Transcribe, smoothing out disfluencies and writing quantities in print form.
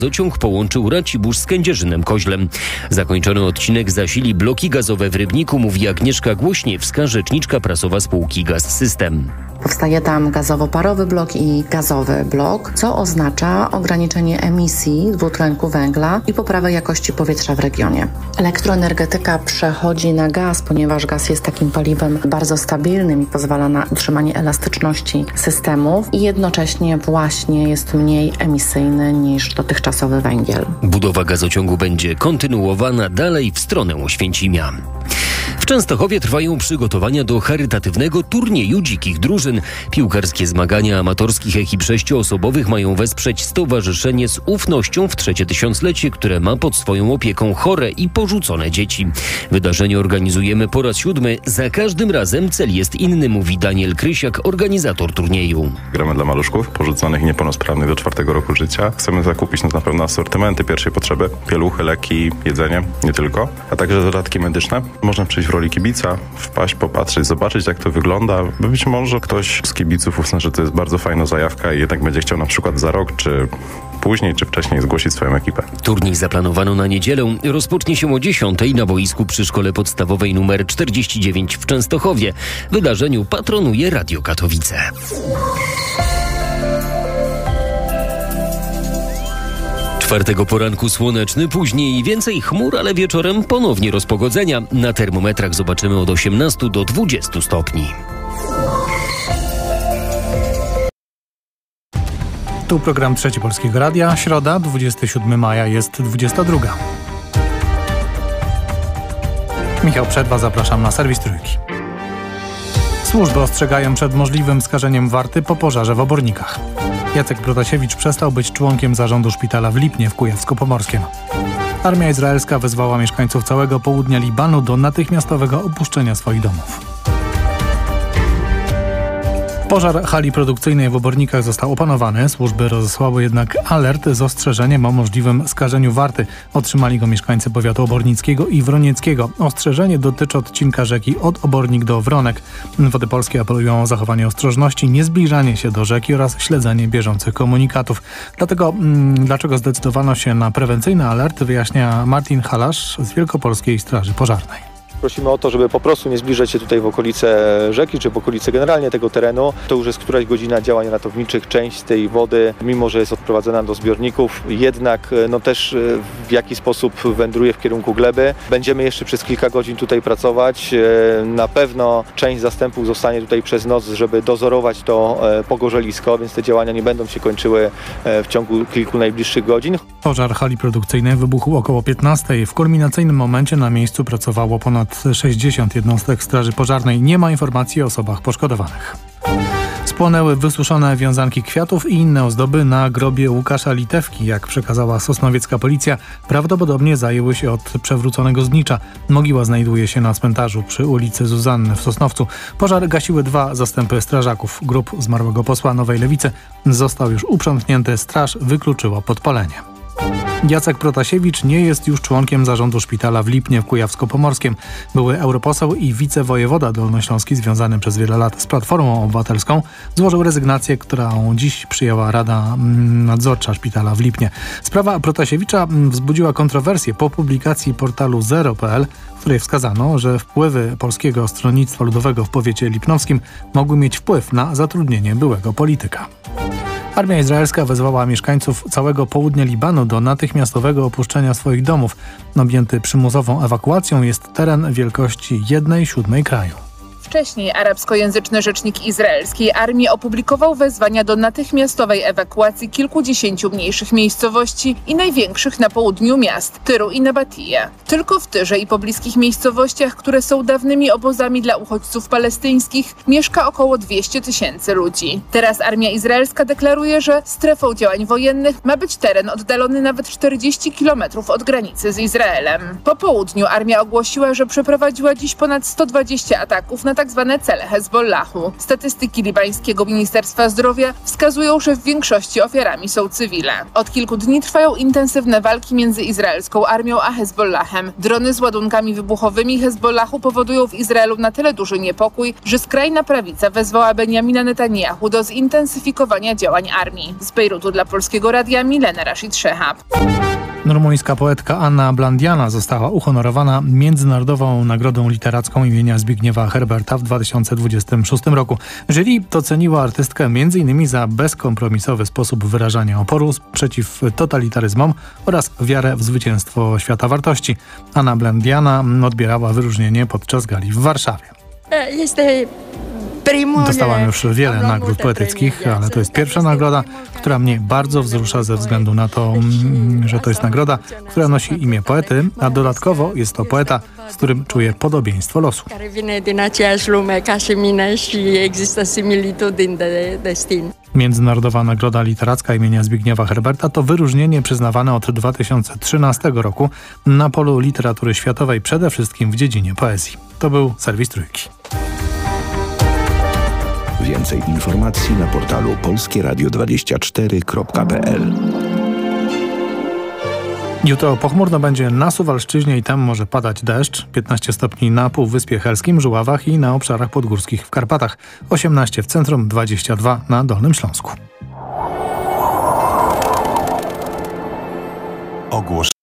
Gazociąg połączył Racibórz z Kędzierzynem-Koźlem. Zakończony odcinek zasili bloki gazowe w Rybniku, mówi Agnieszka Głośniewska, rzeczniczka prasowa spółki Gaz System. Powstaje tam gazowo-parowy blok i gazowy blok, co oznacza ograniczenie emisji dwutlenku węgla i poprawę jakości powietrza w regionie. Elektroenergetyka przechodzi na gaz, ponieważ gaz jest takim paliwem bardzo stabilnym i pozwala na utrzymanie elastyczności systemów i jednocześnie właśnie jest mniej emisyjny niż dotychczasowy węgiel. Budowa gazociągu będzie kontynuowana dalej w stronę Oświęcimia. W Częstochowie trwają przygotowania do charytatywnego turnieju dzikich drużyn. Piłkarskie zmagania amatorskich ekip 6-osobowych mają wesprzeć stowarzyszenie z ufnością w 3. tysiąclecie, które ma pod swoją opieką chore i porzucone dzieci. Wydarzenie organizujemy po raz 7. Za każdym razem cel jest inny, mówi Daniel Krysiak, organizator turnieju. Gramy dla maluszków porzuconych i niepełnosprawnych do 4. roku życia. Chcemy zakupić na pewno asortymenty pierwszej potrzeby, pieluchy, leki, jedzenie, nie tylko, a także dodatki medyczne. Można przyjść w roli kibica, wpaść, popatrzeć, zobaczyć jak to wygląda. Być może ktoś z kibiców uzna, że to jest bardzo fajna zajawka i jednak będzie chciał na przykład za rok, czy później, czy wcześniej zgłosić swoją ekipę. Turniej zaplanowano na niedzielę. Rozpocznie się o 10:00 na boisku przy Szkole Podstawowej nr 49 w Częstochowie. Wydarzeniu patronuje Radio Katowice. Czwartego poranku słoneczny, później więcej chmur, ale wieczorem ponownie rozpogodzenia. Na termometrach zobaczymy od 18 do 20 stopni. Tu program Trzeci Polskiego Radia. Środa, 27 maja, jest 22. Michał Przedwa, zapraszam na serwis Trójki. Służby ostrzegają przed możliwym skażeniem warty po pożarze w Obornikach. Jacek Protasiewicz przestał być członkiem zarządu szpitala w Lipnie w Kujawsko-Pomorskiem. Armia izraelska wezwała mieszkańców całego południa Libanu do natychmiastowego opuszczenia swoich domów. Pożar hali produkcyjnej w Obornikach został opanowany. Służby rozesłały jednak alert z ostrzeżeniem o możliwym skażeniu warty. Otrzymali go mieszkańcy powiatu obornickiego i wronieckiego. Ostrzeżenie dotyczy odcinka rzeki od Obornik do Wronek. Wody Polskie apelują o zachowanie ostrożności, niezbliżanie się do rzeki oraz śledzenie bieżących komunikatów. Dlaczego zdecydowano się na prewencyjny alert, wyjaśnia Martin Halasz z Wielkopolskiej Straży Pożarnej. Prosimy o to, żeby po prostu nie zbliżać się tutaj w okolice rzeki, czy w okolice generalnie tego terenu. To już jest któraś godzina działań ratowniczych. Część tej wody, mimo że jest odprowadzana do zbiorników, jednak też w jakiś sposób wędruje w kierunku gleby. Będziemy jeszcze przez kilka godzin tutaj pracować. Na pewno część zastępów zostanie tutaj przez noc, żeby dozorować to pogorzelisko, więc te działania nie będą się kończyły w ciągu kilku najbliższych godzin. Pożar hali produkcyjnej wybuchł około 15:00. W kulminacyjnym momencie na miejscu pracowało ponad 60 jednostek Straży Pożarnej. Nie ma informacji o osobach poszkodowanych. Spłonęły wysuszone wiązanki kwiatów i inne ozdoby na grobie Łukasza Litewki. Jak przekazała sosnowiecka policja, prawdopodobnie zajęły się od przewróconego znicza. Mogiła znajduje się na cmentarzu przy ulicy Zuzanny w Sosnowcu. Pożar gasiły 2 zastępy strażaków. Grób zmarłego posła Nowej Lewicy został już uprzątnięty. Straż wykluczyła podpalenie. Jacek Protasiewicz nie jest już członkiem zarządu szpitala w Lipnie w Kujawsko-Pomorskiem. Były europoseł i wicewojewoda dolnośląski związany przez wiele lat z Platformą Obywatelską złożył rezygnację, którą dziś przyjęła Rada Nadzorcza szpitala w Lipnie. Sprawa Protasiewicza wzbudziła kontrowersję po publikacji portalu zero.pl, w której wskazano, że wpływy Polskiego Stronnictwa Ludowego w powiecie lipnowskim mogły mieć wpływ na zatrudnienie byłego polityka. Armia izraelska wezwała mieszkańców całego południa Libanu do natychmiastowego opuszczenia swoich domów. Objęty przymusową ewakuacją jest teren wielkości 1/7 kraju. Wcześniej arabskojęzyczny rzecznik izraelskiej armii opublikował wezwania do natychmiastowej ewakuacji kilkudziesięciu mniejszych miejscowości i największych na południu miast Tyru i Nabatije. Tylko w Tyrze i pobliskich miejscowościach, które są dawnymi obozami dla uchodźców palestyńskich, mieszka około 200 000 ludzi. Teraz armia izraelska deklaruje, że strefą działań wojennych ma być teren oddalony nawet 40 km od granicy z Izraelem. Po południu armia ogłosiła, że przeprowadziła dziś ponad 120 ataków na tzw. cele Hezbollahu. Statystyki libańskiego Ministerstwa Zdrowia wskazują, że w większości ofiarami są cywile. Od kilku dni trwają intensywne walki między izraelską armią a Hezbollahem. Drony z ładunkami wybuchowymi Hezbollahu powodują w Izraelu na tyle duży niepokój, że skrajna prawica wezwała Benjamina Netanyahu do zintensyfikowania działań armii. Z Bejrutu dla Polskiego Radia Milena Rashid Szehab. Rumuńska poetka Anna Blandiana została uhonorowana Międzynarodową Nagrodą Literacką imienia Zbigniewa Herberta w 2026 roku. Jury doceniło artystkę m.in. za bezkompromisowy sposób wyrażania oporu przeciw totalitaryzmom oraz wiarę w zwycięstwo świata wartości. Anna Blandiana odbierała wyróżnienie podczas gali w Warszawie. Dostałam już wiele nagród poetyckich, ale to jest pierwsza nagroda, która mnie bardzo wzrusza ze względu na to, że to jest nagroda, która nosi imię poety, a dodatkowo jest to poeta, z którym czuję podobieństwo losu. Międzynarodowa Nagroda Literacka imienia Zbigniewa Herberta to wyróżnienie przyznawane od 2013 roku na polu literatury światowej, przede wszystkim w dziedzinie poezji. To był serwis Trójki. Więcej informacji na portalu polskieradio24.pl. Jutro pochmurno będzie na Suwalszczyźnie i tam może padać deszcz. 15 stopni na Półwyspie Helskim, Żuławach i na obszarach podgórskich w Karpatach. 18 w centrum, 22 na Dolnym Śląsku. Ogłoszenie.